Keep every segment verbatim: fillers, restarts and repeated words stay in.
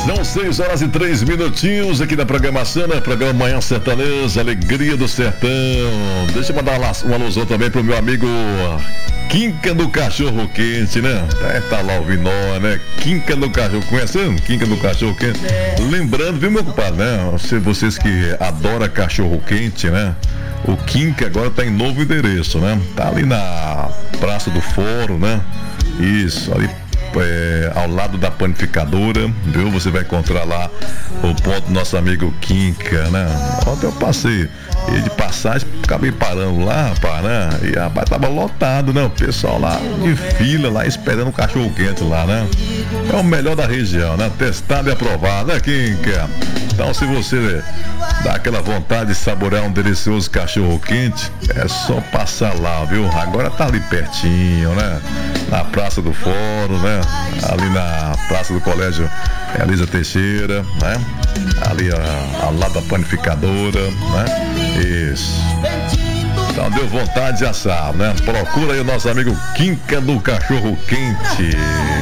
São seis horas e três minutinhos aqui na programação, né? Programa Manhã Sertaneja, Alegria do Sertão. Deixa eu mandar um alusão também pro meu amigo Quinca do Cachorro Quente, né? É, tá lá ouvindo nós, né? Quinca do Cachorro, conhecendo? Quinca do Cachorro Quente. Lembrando, viu, meu compadre, né? Vocês que adoram cachorro quente, né? O Quinca agora tá em novo endereço, né? Tá ali na Praça do Fórum, né? Isso, ali É, ao lado da panificadora, viu? Você vai encontrar lá o ponto do nosso amigo Quinca, né? Ontem eu passei e de passagem, acabei parando lá, rapaz, né? E rapaz, tava lotado, né? O pessoal lá de fila, lá esperando o cachorro quente lá, né? É o melhor da região, né? Testado e aprovado, né, Quinca? Então, se você dá aquela vontade de saborear um delicioso cachorro quente, é só passar lá, viu? Agora tá ali pertinho, né? Na Praça do Fórum, né? Ali na Praça do Colégio Elisa Teixeira, né? Ali a, ao lado da panificadora, né? Isso. Então deu vontade de assar, né? Procura aí o nosso amigo Quinca do Cachorro Quente.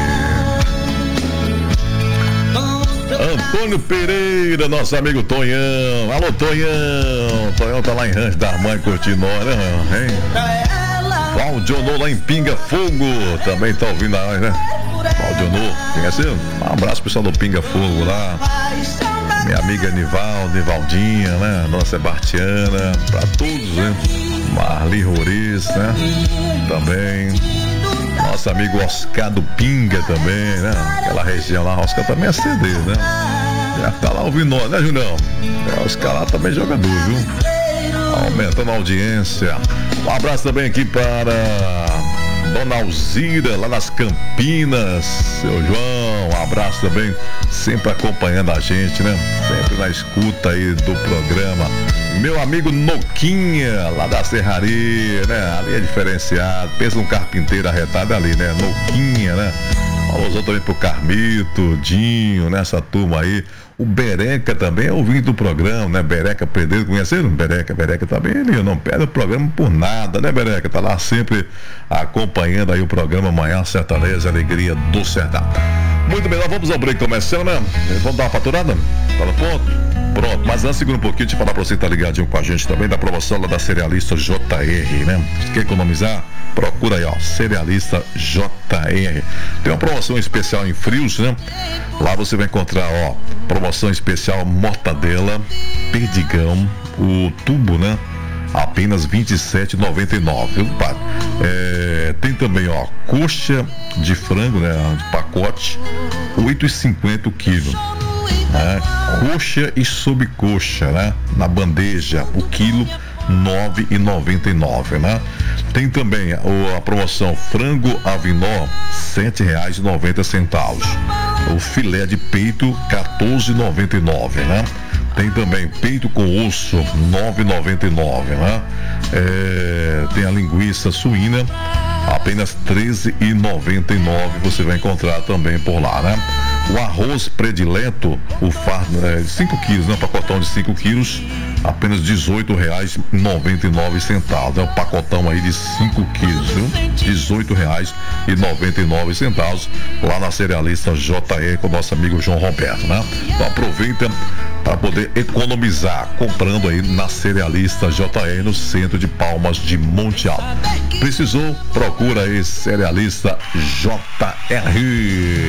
Antônio Pereira, nosso amigo Tonhão. Alô, Tonhão. Tonhão tá lá em Rancho da Mãe, curtindo nós, né? Valdionô lá em Pinga Fogo também tá ouvindo nós, né? Valdionô, conhece? Um abraço pessoal do Pinga Fogo lá. Minha amiga Nival, Nivaldinha, né? Dona Sebastiana, pra todos, né? Marli Roriz, né? Também. Nosso amigo Oscar do Pinga também, né? Aquela região lá, Oscar também é C D, né? Já tá lá ouvindo nós, né, Julião? É, Oscar lá também é jogador, viu? Aumentando a audiência. Um abraço também aqui para Dona Alzira, lá nas Campinas. Seu João, um abraço também, sempre acompanhando a gente, né? Sempre na escuta aí do programa. Meu amigo Noquinha, lá da Serraria, né? Ali é diferenciado. Pensa num carpinteiro arretado ali, né? Noquinha, né? Alô também pro Carmito, Dinho, né? Essa turma aí. O Bereca também é ouvinte do programa, né? Bereca Pedreiro, conheceram? Bereca, Bereca também, ele não perde o programa por nada, né, Bereca? Tá lá sempre acompanhando aí o programa Manhã Sertaneja, Alegria do Sertão. Muito bem, nós vamos ao break comercial, né? Vamos dar uma faturada? Tá no ponto? Pronto, mas antes, segura um pouquinho, deixa eu falar pra você que tá ligadinho com a gente também, da promoção lá da Cerealista J R, né? Quer economizar? Procura aí, ó, Cerealista J R. Tem uma promoção especial em frios, né? Lá você vai encontrar, ó, promoção especial mortadela, perdigão, o tubo, né? Apenas vinte e sete reais e noventa e nove centavos, viu, padre? É, tem também, ó, coxa de frango, né? De pacote, oito reais e cinquenta centavos o quilo. Né? Coxa e sobrecoxa, né? Na bandeja, o quilo nove reais e noventa e nove centavos, né? Tem também a, a promoção frango avinó, sete reais e noventa centavos. O filé de peito, quatorze reais e noventa e nove centavos, né? Tem também peito com osso, nove reais e noventa e nove centavos, né? É, tem a linguiça suína, apenas treze reais e noventa e nove centavos, você vai encontrar também por lá, né? O arroz predileto, o fardo, é, cinco quilos, né? Pacotão de cinco quilos, apenas dezoito reais e noventa e nove centavos. É um pacotão aí de cinco quilos, viu? dezoito reais e noventa e nove centavos, lá na Cerealista J R com o nosso amigo João Roberto, né? Então aproveita para poder economizar, comprando aí na Cerealista J R, no centro de Palmas de Monte Alto. Precisou? Procura aí Cerealista J R.